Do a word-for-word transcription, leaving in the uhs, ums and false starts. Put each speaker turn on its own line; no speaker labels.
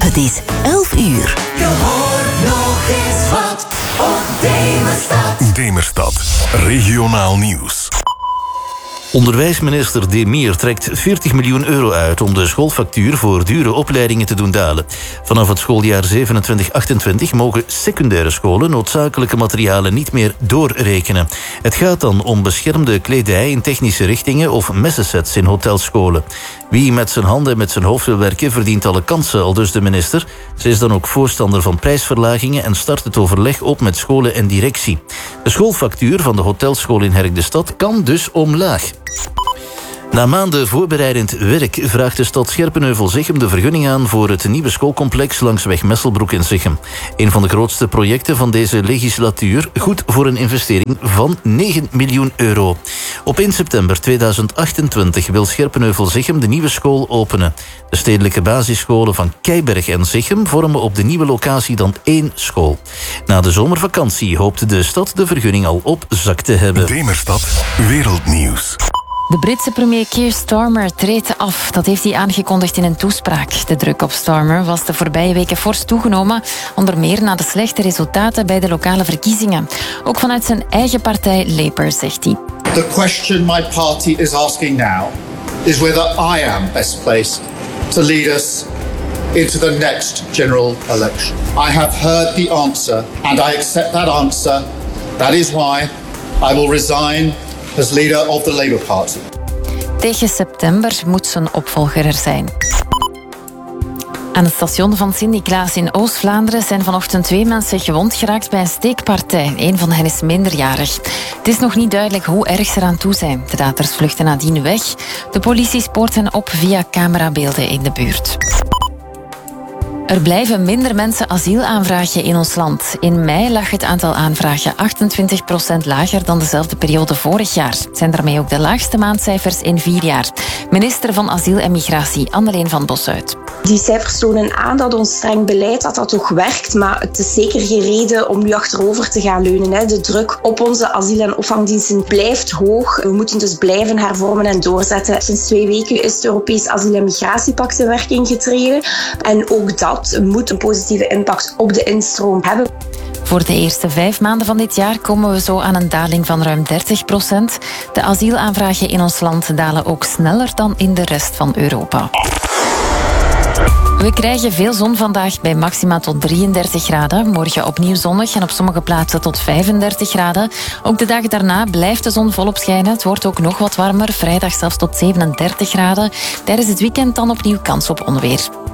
Het is elf uur.
Je hoort nog eens wat op Demerstad.
Demerstad, regionaal nieuws.
Onderwijsminister Demir trekt veertig miljoen euro uit om de schoolfactuur voor dure opleidingen te doen dalen. Vanaf het schooljaar zevenentwintig achtentwintig mogen secundaire scholen noodzakelijke materialen niet meer doorrekenen. Het gaat dan om beschermde kledij in technische richtingen of messensets in hotelscholen. Wie met zijn handen en met zijn hoofd wil werken verdient alle kansen, aldus de minister. Ze is dan ook voorstander van prijsverlagingen en start het overleg op met scholen en directie. De schoolfactuur van de hotelschool in Herk de Stad kan dus omlaag. Na maanden voorbereidend werk vraagt de stad Scherpenheuvel-Zichem de vergunning aan voor het nieuwe schoolcomplex langs weg Messelbroek in Zichem. Een van de grootste projecten van deze legislatuur, goed voor een investering van negen miljoen euro. Op één september tweeduizend achtentwintig wil Scherpenheuvel-Zichem de nieuwe school openen. De stedelijke basisscholen van Keiberg en Zichem vormen op de nieuwe locatie dan één school. Na de zomervakantie hoopt de stad de vergunning al op zak te hebben.
Demerstad, wereldnieuws.
De Britse premier Keir Starmer treedt af. Dat heeft hij aangekondigd in een toespraak. De druk op Starmer was de voorbije weken fors toegenomen, onder meer na de slechte resultaten bij de lokale verkiezingen. Ook vanuit zijn eigen partij Labour, zegt hij.
The question my party is asking now is whether I am best placed to lead us into the next general election. I have heard the answer and I accept that answer. That is why I will resign as leader of the Labour Party.
Tegen september moet zijn opvolger er zijn. Aan het station van Sint-Niklaas in Oost-Vlaanderen zijn vanochtend twee mensen gewond geraakt bij een steekpartij. Een van hen is minderjarig. Het is nog niet duidelijk hoe erg ze eraan toe zijn. De daders vluchten nadien weg. De politie spoort hen op via camerabeelden in de buurt. Er blijven minder mensen asiel aanvragen in ons land. In mei lag het aantal aanvragen achtentwintig procent lager dan dezelfde periode vorig jaar. Het zijn daarmee ook de laagste maandcijfers in vier jaar. Minister van Asiel en Migratie, Anneleen van Bosuit.
Die cijfers tonen aan dat ons streng beleid dat dat toch werkt, maar het is zeker geen reden om nu achterover te gaan leunen. De druk op onze asiel- en opvangdiensten blijft hoog. We moeten dus blijven hervormen en doorzetten. Sinds twee weken is het Europees Asiel- en Migratiepact in werking getreden. En ook dat moet een positieve impact op de instroom hebben.
Voor de eerste vijf maanden van dit jaar komen we zo aan een daling van ruim dertig procent. De asielaanvragen in ons land dalen ook sneller dan in de rest van Europa. We krijgen veel zon vandaag bij maxima tot drieëndertig graden. Morgen opnieuw zonnig en op sommige plaatsen tot vijfendertig graden. Ook de dag daarna blijft de zon volop schijnen. Het wordt ook nog wat warmer, vrijdag zelfs tot zevenendertig graden. Tijdens het weekend dan opnieuw kans op onweer.